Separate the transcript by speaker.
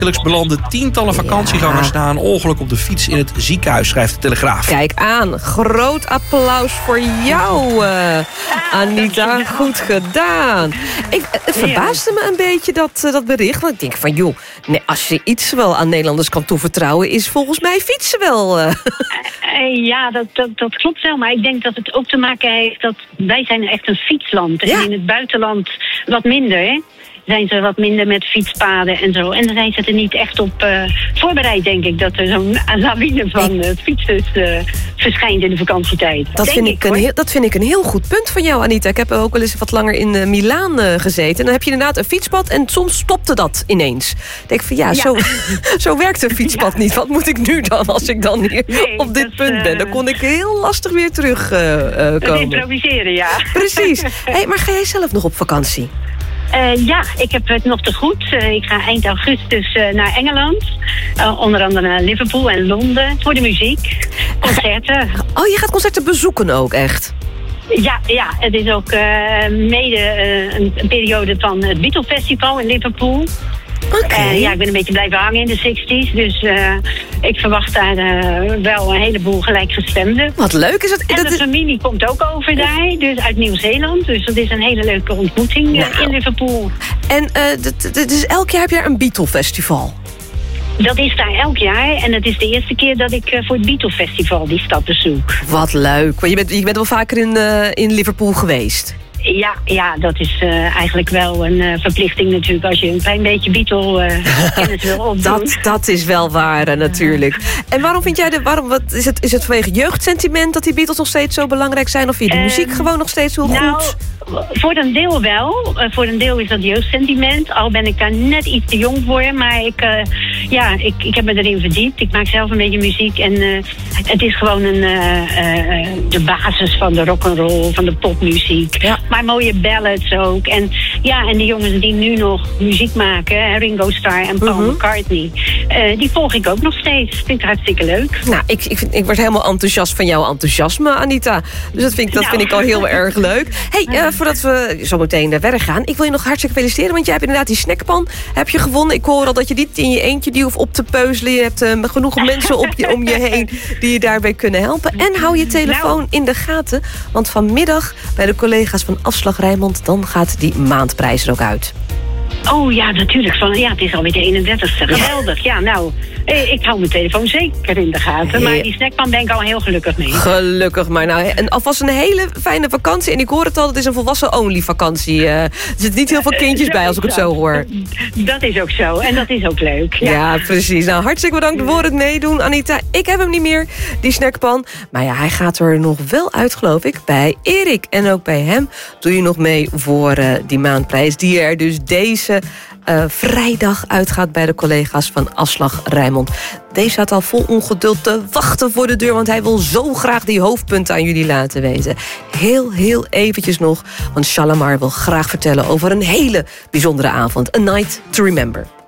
Speaker 1: belanden tientallen vakantiegangers na een ongeluk op de fiets in het ziekenhuis, schrijft de Telegraaf.
Speaker 2: Kijk aan. Groot applaus voor jou, Anita. Goed gedaan. Het verbaasde me een beetje, dat bericht. Want ik denk van, joh, nee, als je iets wel aan Nederlanders kan toevertrouwen, is volgens mij fietsen wel.
Speaker 3: Ja, dat klopt wel. Maar ik denk dat het ook te maken heeft dat wij zijn echt een fietsland.
Speaker 2: Ja.
Speaker 3: En in het buitenland wat minder, hè? Zijn ze wat minder met fietspaden en zo. En dan zijn ze er niet echt op voorbereid, denk ik, dat er zo'n lawine van fietsers verschijnt in de vakantietijd.
Speaker 2: Dat vind ik een heel goed punt van jou, Anita. Ik heb ook wel eens wat langer in Milaan gezeten. En dan heb je inderdaad een fietspad en soms stopte dat ineens. Ik denk van ja. Zo werkt een fietspad niet. Wat moet ik nu dan als ik dan hier op dit punt ben? Dan kon ik heel lastig weer terugkomen.
Speaker 3: Improviseren, ja.
Speaker 2: Precies. Hey, maar ga jij zelf nog op vakantie?
Speaker 3: Ja, ik heb het nog te goed. Ik ga eind augustus naar Engeland. Onder andere naar Liverpool en Londen voor de muziek. Concerten.
Speaker 2: Oh, je gaat concerten bezoeken ook, echt?
Speaker 3: Ja, het is ook mede een periode van het Beatle Festival in Liverpool.
Speaker 2: Okay.
Speaker 3: Ja, ik ben een beetje blijven hangen in de 60s. Dus ik verwacht daar wel een heleboel gelijkgestemden.
Speaker 2: Wat leuk is het.
Speaker 3: En de familie komt ook over daar, dus uit Nieuw-Zeeland. Dus dat is een hele leuke ontmoeting in Liverpool.
Speaker 2: En dus elk jaar heb je een Beatle Festival?
Speaker 3: Dat is daar elk jaar. En het is de eerste keer dat ik voor het Beatle Festival die stad bezoek.
Speaker 2: Wat leuk. Want je bent wel vaker in Liverpool geweest.
Speaker 3: Ja, dat is eigenlijk wel een verplichting natuurlijk als je een klein beetje Beatle-kennis wil opdoen.
Speaker 2: Dat is wel waar natuurlijk. En waarom vind jij is het vanwege jeugdsentiment dat die Beatles nog steeds zo belangrijk zijn? Of vind je de muziek gewoon nog steeds heel goed?
Speaker 3: Voor een deel wel. Voor een deel is dat jeugdsentiment. Al ben ik daar net iets te jong voor. Maar ik heb me erin verdiept. Ik maak zelf een beetje muziek. En het is gewoon de basis van de rock'n'roll, van de popmuziek. Ja. Maar mooie ballads ook. En de jongens die nu nog muziek maken, Ringo Starr en Paul McCartney, die volg ik ook nog steeds. Vind ik hartstikke leuk. Nou,
Speaker 2: ik word helemaal enthousiast van jouw enthousiasme, Anita. Dus dat vind ik al heel erg leuk. Hey, voordat we zo meteen naar werk gaan, ik wil je nog hartstick feliciteren, want jij hebt inderdaad die snackpan gewonnen. Ik hoor al dat je niet in je eentje die hoeft op te peuzelen. Je hebt genoeg mensen om je heen die je daarbij kunnen helpen. En hou je telefoon in de gaten, want vanmiddag bij de collega's van Afslag Rijnmond, dan gaat die maandprijs er ook uit.
Speaker 3: Oh ja, natuurlijk. Het is alweer de 31ste. Geweldig. Ja, nou, ik hou mijn telefoon zeker in de gaten. Maar die snackpan ben ik al heel gelukkig mee. Gelukkig
Speaker 2: maar. Nou, en alvast een hele fijne vakantie. En ik hoor het al, het is een volwassen-only vakantie. Er zitten niet heel veel kindjes bij als ik het zo hoor.
Speaker 3: Dat is ook zo. En dat is ook leuk.
Speaker 2: Ja, precies. Nou, hartstikke bedankt voor het meedoen, Anita. Ik heb hem niet meer, die snackpan. Maar ja, hij gaat er nog wel uit, geloof ik, bij Erik. En ook bij hem doe je nog mee voor die maandprijs. Die er dus deze vrijdag uitgaat bij de collega's van Afslag Rijnmond. Deze staat al vol ongeduld te wachten voor de deur, want hij wil zo graag die hoofdpunten aan jullie laten weten. Heel eventjes nog, want Shalamar wil graag vertellen over een hele bijzondere avond. A Night to Remember.